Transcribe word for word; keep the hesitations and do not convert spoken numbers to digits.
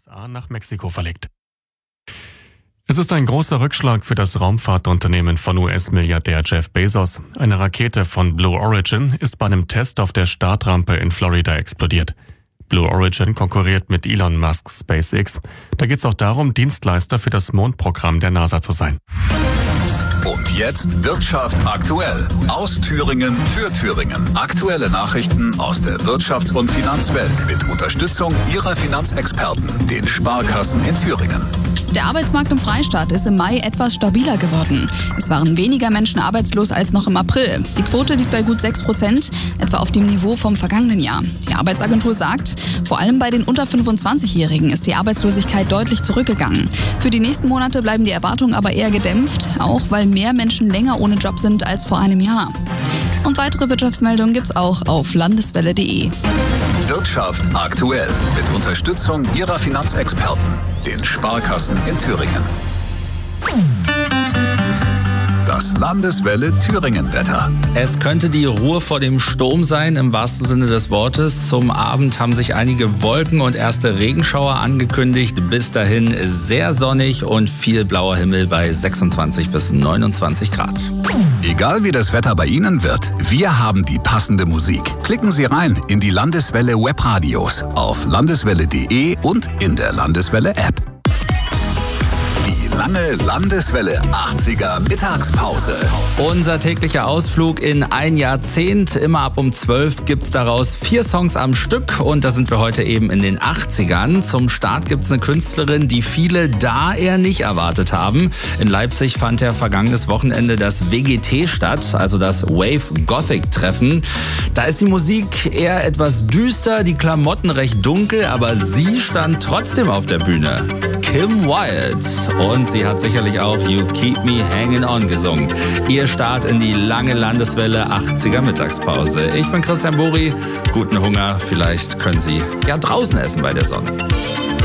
S A nach Mexiko verlegt. Es ist ein großer Rückschlag für das Raumfahrtunternehmen von U S-Milliardär Jeff Bezos. Eine Rakete von Blue Origin ist bei einem Test auf der Startrampe in Florida explodiert. Blue Origin konkurriert mit Elon Musks SpaceX. Da geht es auch darum, Dienstleister für das Mondprogramm der NASA zu sein. Und jetzt Wirtschaft aktuell. Aus Thüringen für Thüringen. Aktuelle Nachrichten aus der Wirtschafts- und Finanzwelt mit Unterstützung Ihrer Finanzexperten, den Sparkassen in Thüringen. Der Arbeitsmarkt im Freistaat ist im Mai etwas stabiler geworden. Es waren weniger Menschen arbeitslos als noch im April. Die Quote liegt bei gut sechs Prozent, etwa auf dem Niveau vom vergangenen Jahr. Die Arbeitsagentur sagt, vor allem bei den unter fünfundzwanzigjährigen ist die Arbeitslosigkeit deutlich zurückgegangen. Für die nächsten Monate bleiben die Erwartungen aber eher gedämpft, auch weil mehr Menschen länger ohne Job sind als vor einem Jahr. Und weitere Wirtschaftsmeldungen gibt's auch auf landeswelle punkt de. Wirtschaft aktuell mit Unterstützung Ihrer Finanzexperten, den Sparkassen in Thüringen. Das Landeswelle Thüringen-Wetter. Es könnte die Ruhe vor dem Sturm sein, im wahrsten Sinne des Wortes. Zum Abend haben sich einige Wolken und erste Regenschauer angekündigt. Bis dahin sehr sonnig und viel blauer Himmel bei sechsundzwanzig bis neunundzwanzig Grad. Egal wie das Wetter bei Ihnen wird, wir haben die passende Musik. Klicken Sie rein in die Landeswelle Webradios auf landeswelle punkt de und in der Landeswelle App. Lange Landeswelle achtziger Mittagspause. Unser täglicher Ausflug in ein Jahrzehnt. Immer ab um zwölf gibt's daraus vier Songs am Stück und da sind wir heute eben in den achtzigern. Zum Start gibt's eine Künstlerin, die viele da eher nicht erwartet haben. In Leipzig fand ja vergangenes Wochenende das W G T statt, also das Wave Gothic Treffen. Da ist die Musik eher etwas düster, die Klamotten recht dunkel, aber sie stand trotzdem auf der Bühne. Kim Wilde. Und sie hat sicherlich auch You Keep Me Hanging On gesungen. Ihr Start in die lange Landeswelle achtziger Mittagspause. Ich bin Christian Bori. Guten Hunger. Vielleicht können Sie ja draußen essen bei der Sonne.